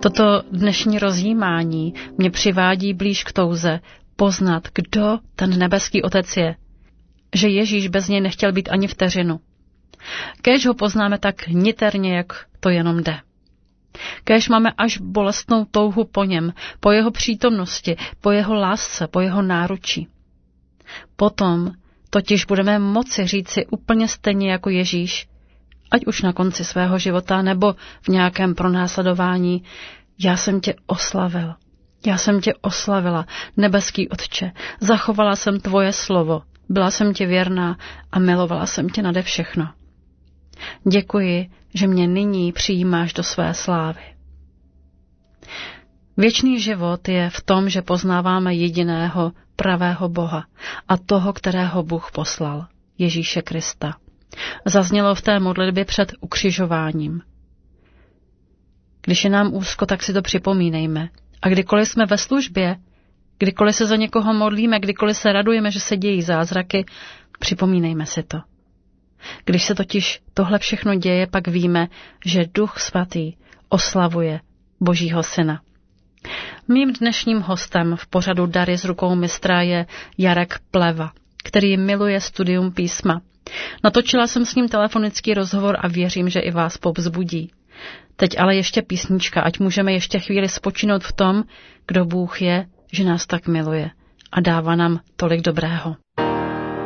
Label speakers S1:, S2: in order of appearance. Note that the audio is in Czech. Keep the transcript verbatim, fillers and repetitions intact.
S1: Toto dnešní rozjímání mě přivádí blíž k touze poznat, kdo ten nebeský Otec je. Že Ježíš bez něj nechtěl být ani vteřinu. Kéž ho poznáme tak niterně, jak to jenom jde. Kéž máme až bolestnou touhu po něm, po jeho přítomnosti, po jeho lásce, po jeho náručí. Potom totiž budeme moci říci úplně stejně jako Ježíš, ať už na konci svého života nebo v nějakém pronásledování: já jsem tě oslavil, já jsem tě oslavila, nebeský Otče, zachovala jsem tvoje slovo, byla jsem ti věrná a milovala jsem tě nade všechno. Děkuji, že mě nyní přijímáš do své slávy. Věčný život je v tom, že poznáváme jediného pravého Boha a toho, kterého Bůh poslal, Ježíše Krista. Zaznělo v té modlitbě před ukřižováním. Když je nám úzko, tak si to připomínejme. A kdykoliv jsme ve službě, kdykoliv se za někoho modlíme, kdykoliv se radujeme, že se dějí zázraky, připomínejme si to. Když se totiž tohle všechno děje, pak víme, že Duch Svatý oslavuje Božího Syna. Mým dnešním hostem v pořadu Dary z rukou mistra je Jarek Pleva, který miluje studium písma. Natočila jsem s ním telefonický rozhovor a věřím, že i vás povzbudí. Teď ale ještě písnička, ať můžeme ještě chvíli spočinout v tom, kdo Bůh je, že nás tak miluje a dává nám tolik dobrého.